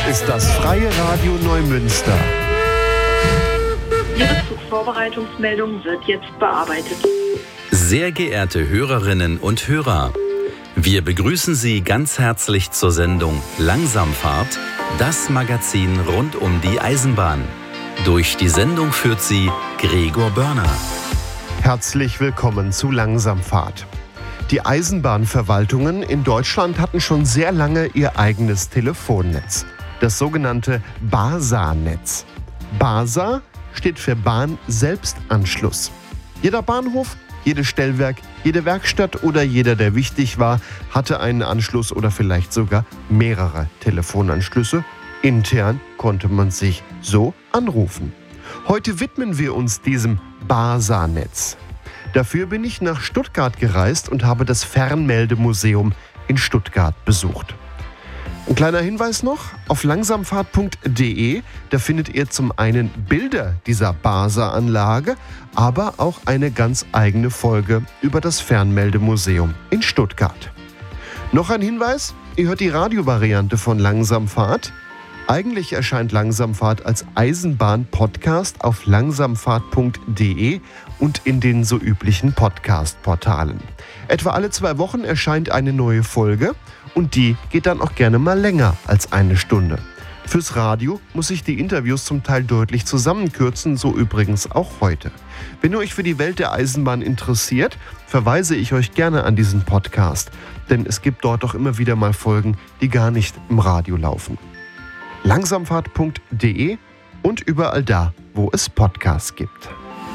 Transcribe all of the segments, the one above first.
ist das Freie Radio Neumünster. Ihre Zugvorbereitungsmeldung wird jetzt bearbeitet. Sehr geehrte Hörerinnen und Hörer, wir begrüßen Sie ganz herzlich zur Sendung Langsamfahrt, das Magazin rund um die Eisenbahn. Durch die Sendung führt Sie Gregor Börner. Herzlich willkommen zu Langsamfahrt. Die Eisenbahnverwaltungen in Deutschland hatten schon sehr lange ihr eigenes Telefonnetz, das sogenannte BASA-Netz. BASA steht für Bahn-Selbstanschluss. Jeder Bahnhof, jedes Stellwerk, jede Werkstatt oder jeder, der wichtig war, hatte einen Anschluss oder vielleicht sogar mehrere Telefonanschlüsse. Intern konnte man sich so anrufen. Heute widmen wir uns diesem BASA-Netz. Dafür bin ich nach Stuttgart gereist und habe das Fernmeldemuseum in Stuttgart besucht. Ein kleiner Hinweis noch, auf langsamfahrt.de, da findet ihr zum einen Bilder dieser BASA-Anlage, aber auch eine ganz eigene Folge über das Fernmeldemuseum in Stuttgart. Noch ein Hinweis, ihr hört die Radiovariante von Langsamfahrt. Eigentlich erscheint Langsamfahrt als Eisenbahn-Podcast auf langsamfahrt.de und in den so üblichen Podcast-Portalen. Etwa alle 2 Wochen erscheint eine neue Folge und die geht dann auch gerne mal länger als 1 Stunde. Fürs Radio muss ich die Interviews zum Teil deutlich zusammenkürzen, so übrigens auch heute. Wenn ihr euch für die Welt der Eisenbahn interessiert, verweise ich euch gerne an diesen Podcast, denn es gibt dort auch immer wieder mal Folgen, die gar nicht im Radio laufen. Langsamfahrt.de und überall da, wo es Podcasts gibt.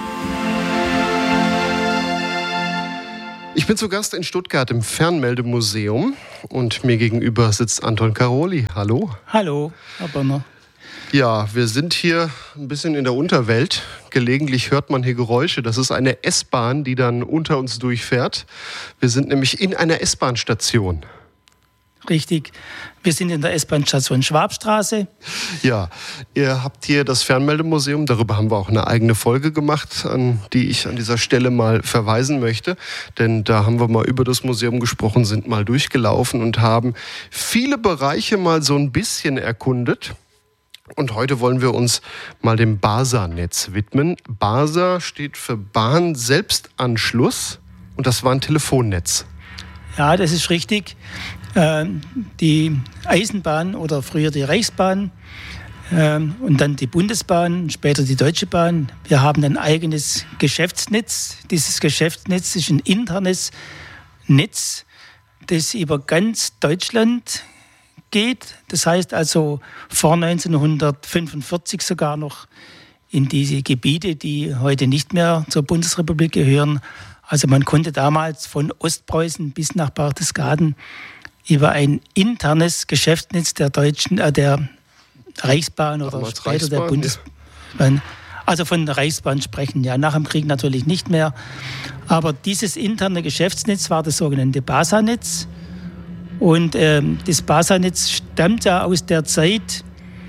Ich bin zu Gast in Stuttgart im Fernmeldemuseum und mir gegenüber sitzt Anton Karoli. Hallo. Hallo, Herr Börner. Ja, wir sind hier ein bisschen in der Unterwelt. Gelegentlich hört man hier Geräusche. Das ist eine S-Bahn, die dann unter uns durchfährt. Wir sind nämlich in einer S-Bahn-Station. Richtig. Wir sind in der S-Bahn-Station Schwabstraße. Ja, ihr habt hier das Fernmeldemuseum. Darüber haben wir auch eine eigene Folge gemacht, an die ich an dieser Stelle mal verweisen möchte. Denn da haben wir mal über das Museum gesprochen, sind mal durchgelaufen und haben viele Bereiche mal so ein bisschen erkundet. Und heute wollen wir uns mal dem BASA-Netz widmen. BASA steht für Bahn-Selbstanschluss und das war ein Telefonnetz. Ja, das ist richtig. Die Eisenbahn oder früher die Reichsbahn und dann die Bundesbahn, später die Deutsche Bahn. Wir haben ein eigenes Geschäftsnetz. Dieses Geschäftsnetz ist ein internes Netz, das über ganz Deutschland geht. Das heißt also vor 1945 sogar noch in diese Gebiete, die heute nicht mehr zur Bundesrepublik gehören. Also man konnte damals von Ostpreußen bis nach Berchtesgaden über ein internes Geschäftsnetz der Reichsbahn oder später Reichsbahn, der Bundesbahn, also von der Reichsbahn sprechen, ja, nach dem Krieg natürlich nicht mehr. Aber dieses interne Geschäftsnetz war das sogenannte BASA-Netz. Und das BASA-Netz stammt ja aus der Zeit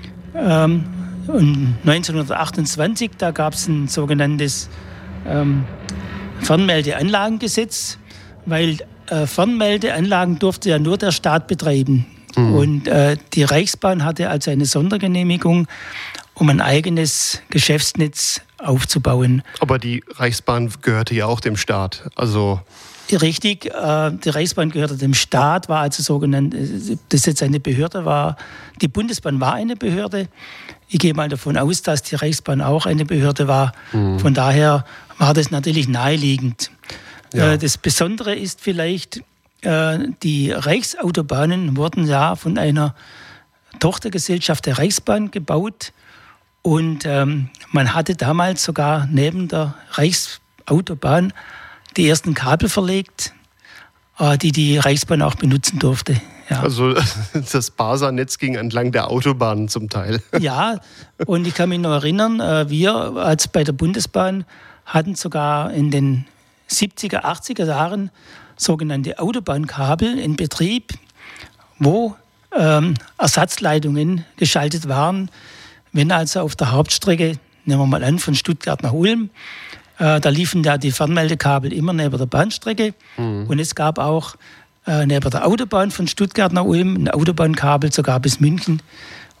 1928, da gab es ein sogenanntes Fernmeldeanlagengesetz, weil Fernmeldeanlagen durfte ja nur der Staat betreiben. Und die Reichsbahn hatte also eine Sondergenehmigung, um ein eigenes Geschäftsnetz aufzubauen. Aber die Reichsbahn gehörte ja auch dem Staat. Also richtig, die Reichsbahn gehörte dem Staat, war also sogenannt, das jetzt eine Behörde war. Die Bundesbahn war eine Behörde. Ich gehe mal davon aus, dass die Reichsbahn auch eine Behörde war. Von daher war das natürlich naheliegend. Ja. Das Besondere ist vielleicht, die Reichsautobahnen wurden ja von einer Tochtergesellschaft der Reichsbahn gebaut und man hatte damals sogar neben der Reichsautobahn die ersten Kabel verlegt, die Reichsbahn auch benutzen durfte. Ja. Also das BASA-Netz ging entlang der Autobahnen zum Teil. Ja, und ich kann mich noch erinnern, wir als bei der Bundesbahn hatten sogar in den 70er, 80er Jahren sogenannte Autobahnkabel in Betrieb, wo Ersatzleitungen geschaltet waren. Wenn also auf der Hauptstrecke, nehmen wir mal an, von Stuttgart nach Ulm, da liefen ja die Fernmeldekabel immer neben der Bahnstrecke. Und es gab auch neben der Autobahn von Stuttgart nach Ulm ein Autobahnkabel sogar bis München.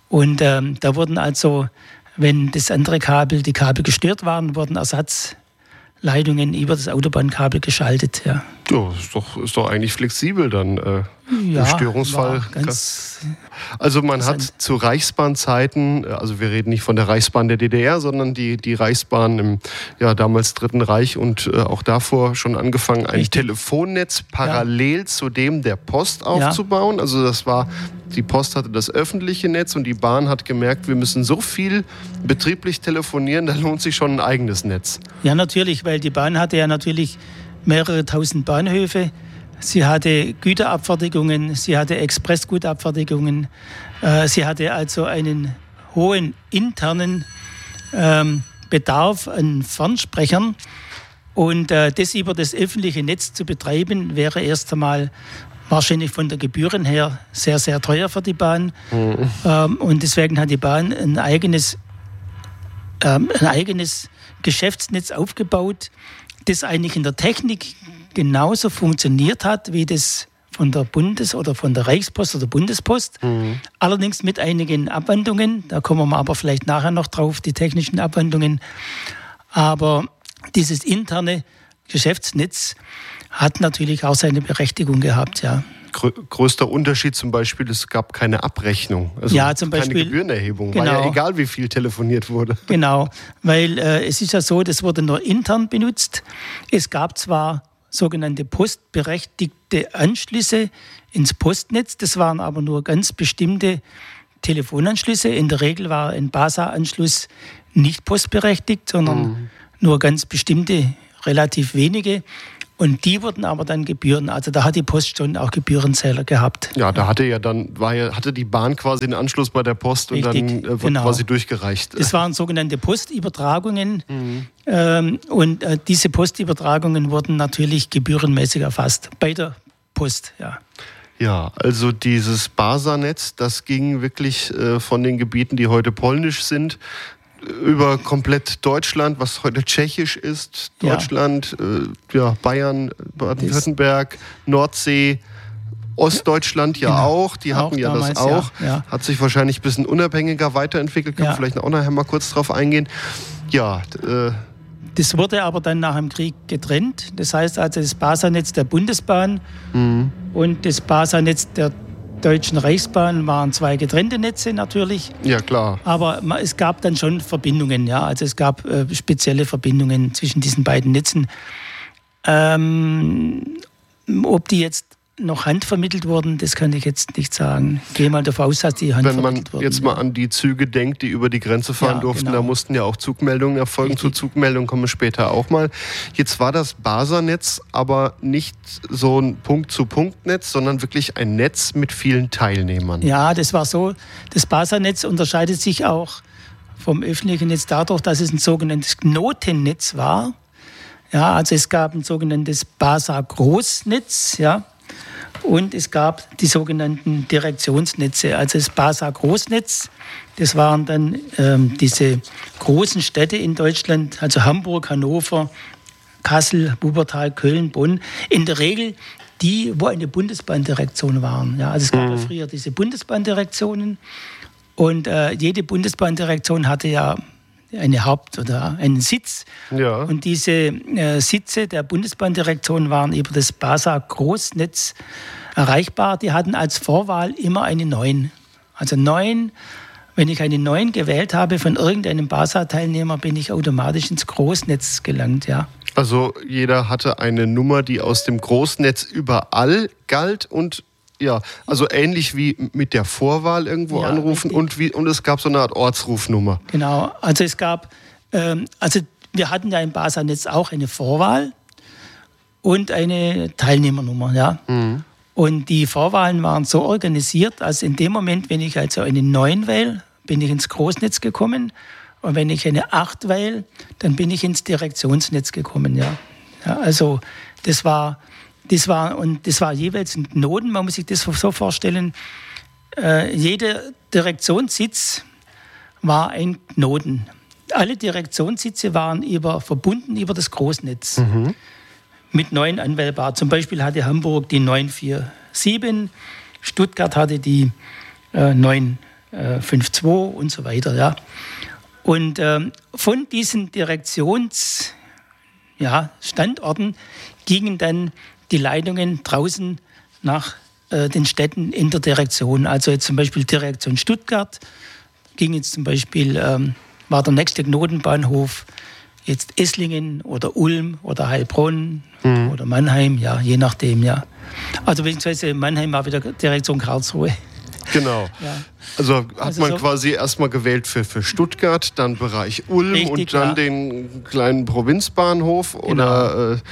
Und da wurden also, wenn das andere Kabel, die Kabel gestört waren, wurden Ersatzleitungen über das Autobahnkabel geschaltet. Ja. Oh, ist doch eigentlich flexibel dann. Im Störungsfall. Also man hat zu Reichsbahnzeiten, also wir reden nicht von der Reichsbahn der DDR, sondern die Reichsbahn im damals Dritten Reich und auch davor schon angefangen, ein Telefonnetz parallel zu dem der Post aufzubauen. Also die Post hatte das öffentliche Netz und die Bahn hat gemerkt, wir müssen so viel betrieblich telefonieren, da lohnt sich schon ein eigenes Netz. Ja, natürlich, weil die Bahn hatte ja natürlich mehrere tausend Bahnhöfe. Sie hatte Güterabfertigungen, sie hatte Expressgutabfertigungen, sie hatte also einen hohen internen Bedarf an Fernsprechern. Und das über das öffentliche Netz zu betreiben, wäre erst einmal wahrscheinlich von der Gebühren her sehr, sehr teuer für die Bahn. Und deswegen hat die Bahn ein eigenes Geschäftsnetz aufgebaut, das eigentlich in der Technik genauso funktioniert hat, wie das von der oder von der Reichspost oder Bundespost. Allerdings mit einigen Abwandlungen. Da kommen wir aber vielleicht nachher noch drauf, die technischen Abwandlungen. Aber dieses interne Geschäftsnetz hat natürlich auch seine Berechtigung gehabt, ja. Größter Unterschied zum Beispiel, es gab keine Abrechnung, also zum Beispiel, keine Gebührenerhebung, genau. War ja egal, wie viel telefoniert wurde. Genau, weil es ist ja so, das wurde nur intern benutzt. Es gab zwar sogenannte postberechtigte Anschlüsse ins Postnetz, das waren aber nur ganz bestimmte Telefonanschlüsse. In der Regel war ein BASA-Anschluss nicht postberechtigt, sondern nur ganz bestimmte, relativ wenige. Und die wurden aber dann Gebühren, also da hat die Post schon auch Gebührenzähler gehabt. Ja, da hatte die Bahn quasi einen Anschluss bei der Post. Richtig, und dann wird quasi durchgereicht. Das waren sogenannte Postübertragungen und diese Postübertragungen wurden natürlich gebührenmäßig erfasst bei der Post, ja. Ja, also dieses BASA-Netz, das ging wirklich von den Gebieten, die heute polnisch sind, über komplett Deutschland, was heute tschechisch ist, Deutschland, Bayern, Baden-Württemberg, Nordsee, Ostdeutschland auch, die hatten ja damals, das auch, hat sich wahrscheinlich ein bisschen unabhängiger weiterentwickelt, können wir vielleicht auch nachher mal kurz drauf eingehen. Ja, das wurde aber dann nach dem Krieg getrennt, das heißt also das BASA-Netz der Bundesbahn und das BASA-Netz der Deutschen Reichsbahn waren zwei getrennte Netze natürlich. Ja, klar. Aber es gab dann schon Verbindungen, ja. Also es gab spezielle Verbindungen zwischen diesen beiden Netzen. Ob die jetzt noch handvermittelt wurden, das kann ich jetzt nicht sagen. Ich gehe mal davon aus, dass die handvermittelt wurden. Wenn man jetzt mal an die Züge denkt, die über die Grenze fahren durften, da mussten ja auch Zugmeldungen erfolgen. Richtig. Zu Zugmeldungen kommen wir später auch mal. Jetzt war das BASA-Netz aber nicht so ein Punkt-zu-Punkt-Netz, sondern wirklich ein Netz mit vielen Teilnehmern. Ja, das war so. Das BASA-Netz unterscheidet sich auch vom öffentlichen Netz dadurch, dass es ein sogenanntes Knotennetz war. Ja, also es gab ein sogenanntes BASA-Großnetz, ja. Und es gab die sogenannten Direktionsnetze, also das BASA-Großnetz. Das waren dann diese großen Städte in Deutschland, also Hamburg, Hannover, Kassel, Wuppertal, Köln, Bonn. In der Regel die, wo eine Bundesbahndirektion waren. Ja, also es gab ja früher diese Bundesbahndirektionen und jede Bundesbahndirektion hatte ja eine oder einen Sitz. Ja. Und diese Sitze der Bundesbahndirektion waren über das BASA-Großnetz erreichbar. Die hatten als Vorwahl immer eine 9. Also 9, wenn ich eine 9 gewählt habe von irgendeinem BASA-Teilnehmer, bin ich automatisch ins Großnetz gelangt, ja. Also jeder hatte eine Nummer, die aus dem Großnetz überall galt und ja, also ähnlich wie mit der Vorwahl irgendwo anrufen und es gab so eine Art Ortsrufnummer. Genau, also es gab, wir hatten ja im BASA-Netz auch eine Vorwahl und eine Teilnehmernummer, ja. Und die Vorwahlen waren so organisiert, als in dem Moment, wenn ich also eine 9 wähle, bin ich ins Großnetz gekommen und wenn ich eine 8 wähle, dann bin ich ins Direktionsnetz gekommen, ja. Also das war jeweils ein Knoten, man muss sich das so vorstellen, jeder Direktionssitz war ein Knoten. Alle Direktionssitze waren verbunden über das Großnetz mit 9 anwählbar. Zum Beispiel hatte Hamburg die 947, Stuttgart hatte die 9 5.2 und so weiter. Ja. Und von diesen Standorten gingen dann die Leitungen draußen nach den Städten in der Direktion. Also jetzt zum Beispiel Direktion Stuttgart ging jetzt zum Beispiel, war der nächste Knotenbahnhof jetzt Esslingen oder Ulm oder Heilbronn oder Mannheim, ja, je nachdem, ja. Also beziehungsweise Mannheim war wieder Direktion Karlsruhe. Genau. Ja. Also hat man quasi erstmal gewählt für Stuttgart, dann Bereich Ulm. Richtig, und dann den kleinen Provinzbahnhof oder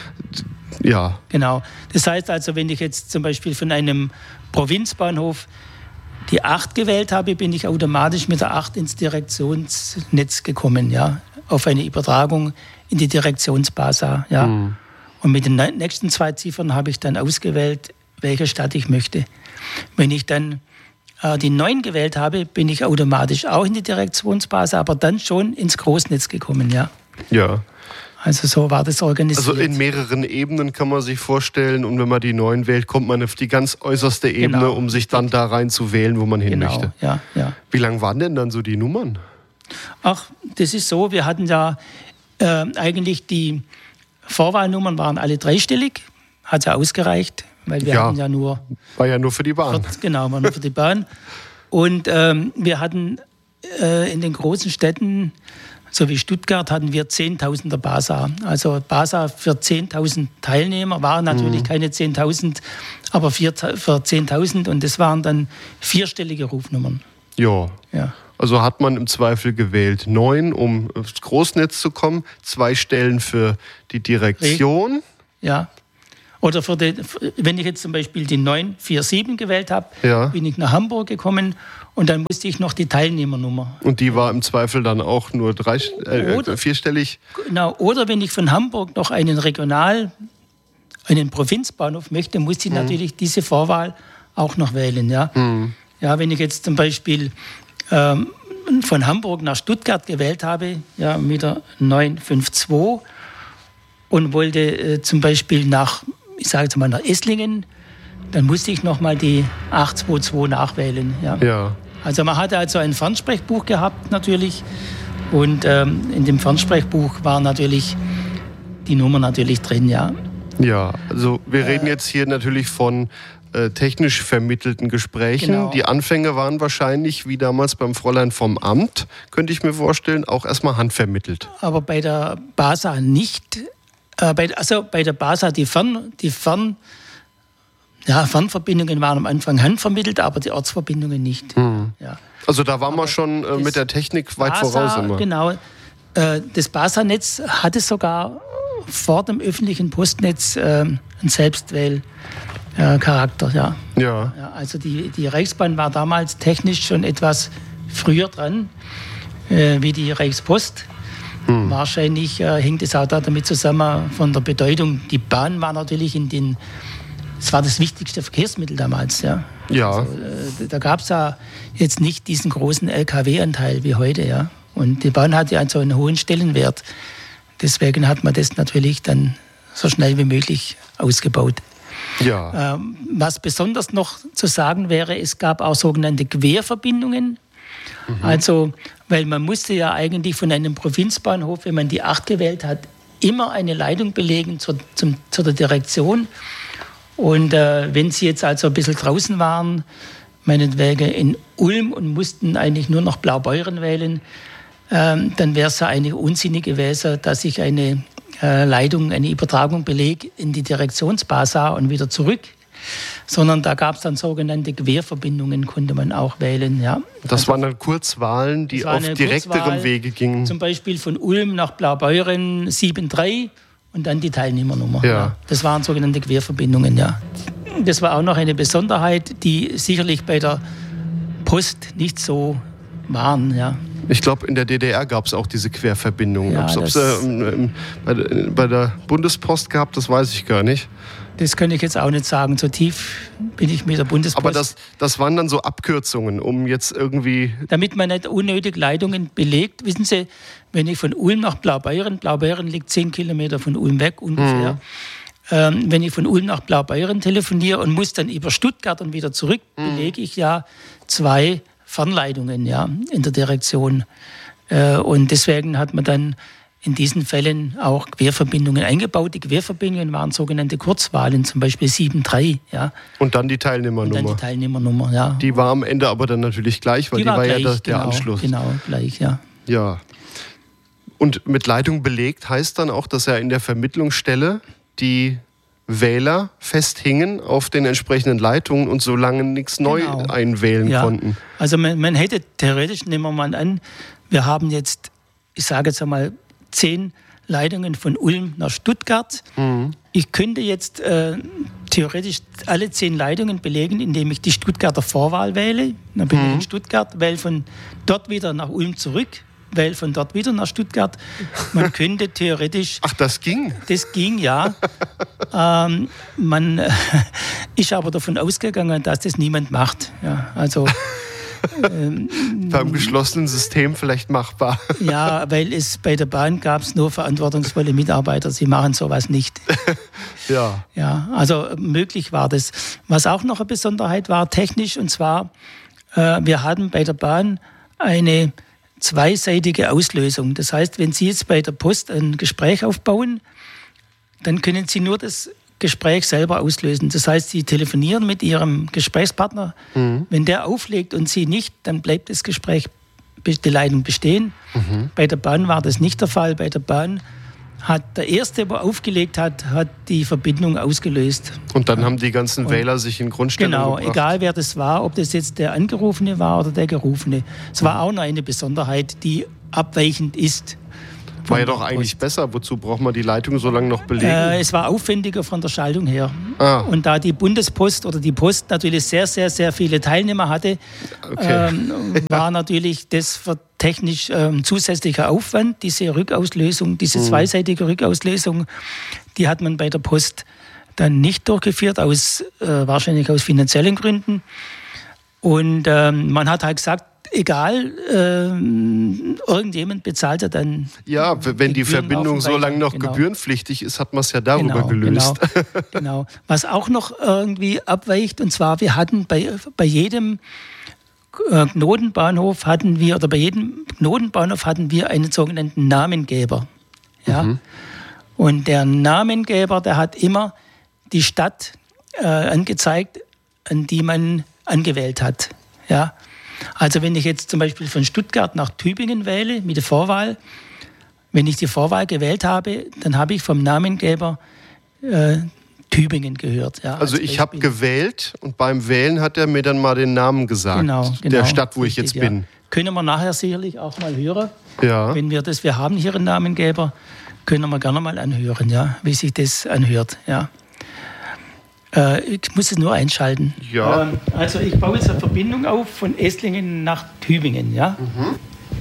ja. Genau. Das heißt also, wenn ich jetzt zum Beispiel von einem Provinzbahnhof die 8 gewählt habe, bin ich automatisch mit der 8 ins Direktionsnetz gekommen, ja, auf eine Übertragung in die Direktionsbasa, ja. Und mit den nächsten 2 Ziffern habe ich dann ausgewählt, welche Stadt ich möchte. Wenn ich dann die 9 gewählt habe, bin ich automatisch auch in die Direktionsbasa, aber dann schon ins Großnetz gekommen, ja. Ja. Also so war das organisiert. Also in mehreren Ebenen kann man sich vorstellen, und wenn man die 9 wählt, kommt man auf die ganz äußerste Ebene, um sich dann da rein zu wählen, wo man hin möchte. Ja. Wie lang waren denn dann so die Nummern? Ach, das ist so, wir hatten ja eigentlich die Vorwahlnummern waren alle 3-stellig, hat ja ausgereicht, weil wir hatten ja nur... War ja nur für die Bahn. Genau, war nur für die Bahn. Und wir hatten in den großen Städten, so wie Stuttgart, hatten wir 10.000er Basa. Also Basa für 10.000 Teilnehmer waren natürlich keine 10.000, aber für 10.000, und das waren dann 4-stellige Rufnummern. Ja. Also hat man im Zweifel gewählt 9, um aufs Großnetz zu kommen, 2 Stellen für die Direktion. Ja. Oder wenn ich jetzt zum Beispiel die 947 gewählt habe, bin ich nach Hamburg gekommen und dann musste ich noch die Teilnehmernummer. Und die war im Zweifel dann auch nur 4-stellig? Genau. Oder wenn ich von Hamburg noch einen Provinzbahnhof möchte, musste ich natürlich diese Vorwahl auch noch wählen. Ja, wenn ich jetzt zum Beispiel von Hamburg nach Stuttgart gewählt habe, ja, mit der 952 und wollte zum Beispiel nach Esslingen, dann musste ich nochmal die 822 nachwählen. Ja. Also man hatte also ein Fernsprechbuch gehabt natürlich, und in dem Fernsprechbuch war natürlich die Nummer natürlich drin, ja. Ja, also wir reden jetzt hier natürlich von technisch vermittelten Gesprächen. Genau. Die Anfänge waren wahrscheinlich, wie damals beim Fräulein vom Amt, könnte ich mir vorstellen, auch erstmal handvermittelt. Aber bei der Basa nicht. Bei der Basa die Fernverbindungen waren am Anfang handvermittelt, aber die Ortsverbindungen nicht. Ja. Also da waren wir schon mit der Technik weit voraus immer. Genau. Das Basa-Netz hatte sogar vor dem öffentlichen Postnetz einen Selbstwähl-Charakter. Ja, also die Reichsbahn war damals technisch schon etwas früher dran, wie die Reichspost. Wahrscheinlich hängt es auch damit zusammen von der Bedeutung. Die Bahn war natürlich es war das wichtigste Verkehrsmittel damals. Ja. Also, da gab es ja jetzt nicht diesen großen LKW-Anteil wie heute. Ja. Und die Bahn hatte also einen hohen Stellenwert. Deswegen hat man das natürlich dann so schnell wie möglich ausgebaut. Ja. Was besonders noch zu sagen wäre, es gab auch sogenannte Querverbindungen. Also, weil man musste ja eigentlich von einem Provinzbahnhof, wenn man die 8 gewählt hat, immer eine Leitung belegen zur der Direktion. Und wenn Sie jetzt also ein bisschen draußen waren, meinetwegen in Ulm, und mussten eigentlich nur noch Blaubeuren wählen, dann wäre es ja eigentlich unsinnig gewesen, dass ich eine Leitung, eine Übertragung belege in die Direktionsbasa und wieder zurück. Sondern da gab es dann sogenannte Querverbindungen, konnte man auch wählen. Ja. Das waren dann Kurzwahlen, die auf direkterem Wege gingen. Zum Beispiel von Ulm nach Blaubeuren 7.3 und dann die Teilnehmernummer. Ja. Das waren sogenannte Querverbindungen. Ja. Das war auch noch eine Besonderheit, die sicherlich bei der Post nicht so waren. Ja. Ich glaube, in der DDR gab es auch diese Querverbindungen. Ja, Ob es bei der Bundespost gab, das weiß ich gar nicht. Das kann ich jetzt auch nicht sagen. So tief bin ich mit der Bundespost. Aber das waren dann so Abkürzungen, um jetzt irgendwie... Damit man nicht unnötig Leitungen belegt. Wissen Sie, wenn ich von Ulm nach Blaubeuren liegt 10 Kilometer von Ulm weg ungefähr. Wenn ich von Ulm nach Blaubeuren telefoniere und muss dann über Stuttgart und wieder zurück, belege ich ja 2 Fernleitungen, ja, in der Direktion. Und deswegen hat man dann in diesen Fällen auch Querverbindungen eingebaut. Die Querverbindungen waren sogenannte Kurzwahlen, zum Beispiel 7.3. Ja. Und dann die Teilnehmernummer. Ja. Die war am Ende aber dann natürlich gleich, weil die war gleich, ja der Anschluss. Genau, gleich, ja. Ja. Und mit Leitung belegt heißt dann auch, dass ja in der Vermittlungsstelle die Wähler festhingen auf den entsprechenden Leitungen und so lange nichts neu einwählen konnten. Also man hätte theoretisch, nehmen wir mal an, wir haben jetzt, ich sage jetzt einmal, 10 Leitungen von Ulm nach Stuttgart. Mhm. Ich könnte jetzt theoretisch alle 10 Leitungen belegen, indem ich die Stuttgarter Vorwahl wähle. Dann bin ich in Stuttgart, wähle von dort wieder nach Ulm zurück, wähle von dort wieder nach Stuttgart. Man könnte theoretisch... Ach, das ging? Das ging, ja. Man ist aber davon ausgegangen, dass das niemand macht. Ja, also... beim geschlossenen System vielleicht machbar. Ja, weil es bei der Bahn gab es nur verantwortungsvolle Mitarbeiter. Sie machen sowas nicht. Ja. Ja, also möglich war das. Was auch noch eine Besonderheit war, technisch, und zwar, wir hatten bei der Bahn eine zweiseitige Auslösung. Das heißt, wenn Sie jetzt bei der Post ein Gespräch aufbauen, dann können Sie nur das Gespräch selber auslösen. Das heißt, Sie telefonieren mit Ihrem Gesprächspartner. Mhm. Wenn der auflegt und Sie nicht, dann bleibt das Gespräch, die Leitung bestehen. Mhm. Bei der Bahn war das nicht der Fall. Bei der Bahn hat der Erste, der aufgelegt hat die Verbindung ausgelöst. Und dann haben die ganzen Wähler sich in Grundstellung gebracht. Genau, egal wer das war, ob das jetzt der Angerufene war oder der Gerufene. Es war auch noch eine Besonderheit, die abweichend ist. War ja doch eigentlich besser. Wozu braucht man die Leitung so lange noch belegen? Es war aufwendiger von der Schaltung her. Ah. Und da die Bundespost oder die Post natürlich sehr, sehr, sehr viele Teilnehmer hatte, war natürlich das für technisch zusätzlicher Aufwand. Diese Rückauslösung, diese zweiseitige Rückauslösung, die hat man bei der Post dann nicht durchgeführt, wahrscheinlich aus finanziellen Gründen. Und man hat halt gesagt, egal, irgendjemand bezahlt ja dann. Ja, wenn die Verbindung so lange noch gebührenpflichtig ist, hat man es ja darüber gelöst. Genau. Was auch noch irgendwie abweicht, und zwar, wir hatten bei jedem Knotenbahnhof hatten wir einen sogenannten Namengeber. Ja? Mhm. Und der Namengeber, der hat immer die Stadt angezeigt, an die man angewählt hat. Ja? Also wenn ich jetzt zum Beispiel von Stuttgart nach Tübingen wähle mit der Vorwahl, wenn ich die Vorwahl gewählt habe, dann habe ich vom Namengeber Tübingen gehört. Ja, also ich habe gewählt und beim Wählen hat er mir dann mal den Namen gesagt, der Stadt, wo ich jetzt bin. Können wir nachher sicherlich auch mal hören. Ja. Wenn wir haben hier einen Namengeber, können wir gerne mal anhören, ja, wie sich das anhört. Ja. Ich muss es nur einschalten. Ja. Also ich baue jetzt eine Verbindung auf von Esslingen nach Tübingen. Ja? Mhm.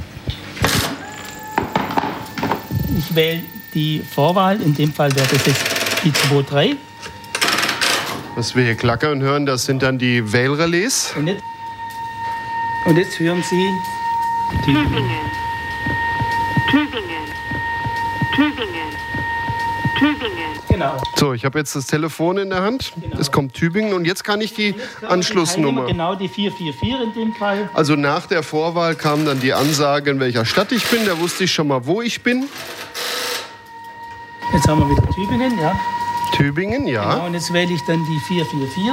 Ich wähle die Vorwahl, in dem Fall wäre das jetzt die 2-3. Was wir hier klackern hören, das sind dann die Wählrelais. Und jetzt hören Sie Tübingen. Tübingen. Tübingen. Tübingen. Genau. So, ich habe jetzt das Telefon in der Hand. Genau. Es kommt Tübingen und jetzt kann ich die Anschlussnummer. Genau, die 444 in dem Fall. Also nach der Vorwahl kam dann die Ansage, in welcher Stadt ich bin. Da wusste ich schon mal, wo ich bin. Jetzt haben wir wieder Tübingen, ja. Tübingen, ja. Genau, und jetzt wähle ich dann die 444.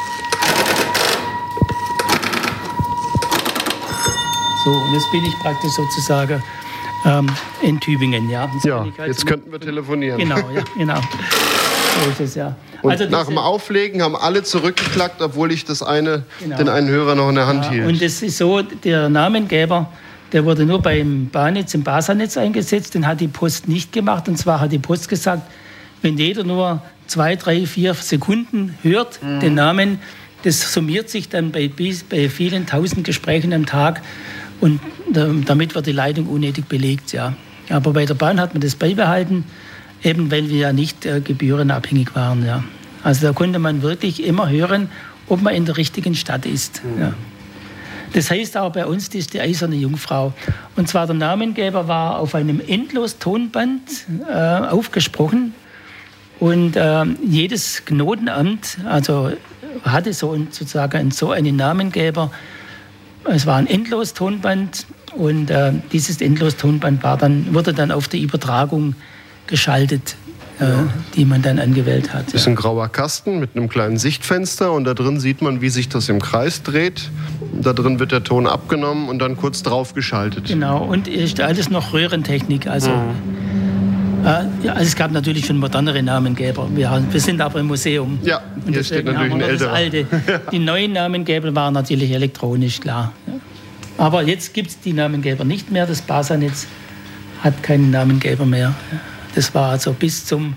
So, und jetzt bin ich praktisch sozusagen in Tübingen, ja. Jetzt könnten wir telefonieren. Genau, ja, genau. So ist es, ja. Und also nach dem Auflegen haben alle zurückgeklackt, obwohl ich den einen Hörer noch in der Hand hielt. Und es ist so, der Namengeber, der wurde nur beim Bahnnetz, im BASA-Netz eingesetzt, den hat die Post nicht gemacht. Und zwar hat die Post gesagt, wenn jeder nur 2, 3, 4 Sekunden hört, den Namen, das summiert sich dann bei vielen tausend Gesprächen am Tag. Und damit wird die Leitung unnötig belegt, ja. Aber bei der Bahn hat man das beibehalten, eben weil wir ja nicht gebührenabhängig waren, ja. Also da konnte man wirklich immer hören, ob man in der richtigen Stadt ist. Ja. Das heißt auch bei uns, das ist die eiserne Jungfrau. Und zwar der Namengeber war auf einem Endlos-Tonband aufgesprochen. Und jedes Knotenamt hatte sozusagen so einen Namengeber. Es war ein Endlostonband und dieses Endlostonband wurde dann auf der Übertragung geschaltet, die man dann angewählt hat. Das ist ein grauer Kasten mit einem kleinen Sichtfenster und da drin sieht man, wie sich das im Kreis dreht. Da drin wird der Ton abgenommen und dann kurz drauf geschaltet. Genau, und ist alles noch Röhrentechnik. Also, es gab natürlich schon modernere Namengeber. Wir sind aber im Museum. Ja, und hier steht natürlich ein älterer. Das alte. Die neuen Namengeber waren natürlich elektronisch, klar. Ja. Aber jetzt gibt es die Namengeber nicht mehr. Das BASA-Netz hat keinen Namengeber mehr. Das war also bis zur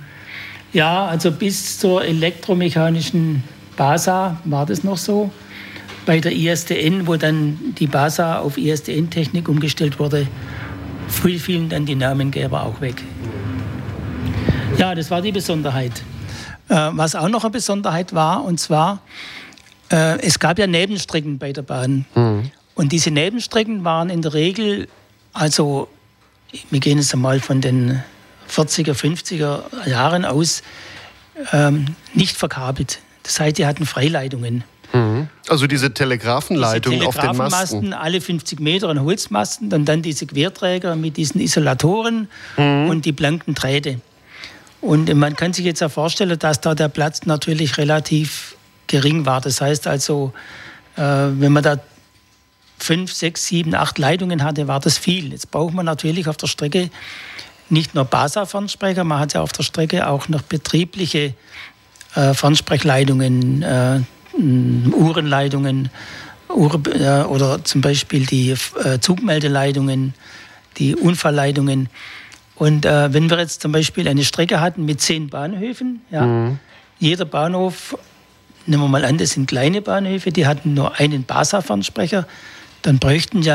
elektromechanischen BASA war das noch so. Bei der ISDN, wo dann die BASA auf ISDN-Technik umgestellt wurde, fielen dann die Namengeber auch weg. Ja, das war die Besonderheit. Was auch noch eine Besonderheit war, und zwar, es gab ja Nebenstrecken bei der Bahn. Und diese Nebenstrecken waren in der Regel, also wir gehen jetzt einmal von den 40er, 50er Jahren aus, nicht verkabelt. Das heißt, die hatten Freileitungen. Also diese Telegrafenleitung auf den Masten. Alle 50 Meter an Holzmasten, und dann diese Querträger mit diesen Isolatoren und die blanken Drähte. Und man kann sich jetzt ja vorstellen, dass da der Platz natürlich relativ gering war. Das heißt also, wenn man da 5, 6, 7, 8 Leitungen hatte, war das viel. Jetzt braucht man natürlich auf der Strecke nicht nur BASA-Fernsprecher, man hat ja auf der Strecke auch noch betriebliche Fernsprechlleitungen, Uhrenleitungen oder zum Beispiel die Zugmeldeleitungen, die Unfallleitungen. Und wenn wir jetzt zum Beispiel eine Strecke hatten mit 10 Bahnhöfen, jeder Bahnhof, nehmen wir mal an, das sind kleine Bahnhöfe, die hatten nur einen BASA-Fernsprecher, dann bräuchten ja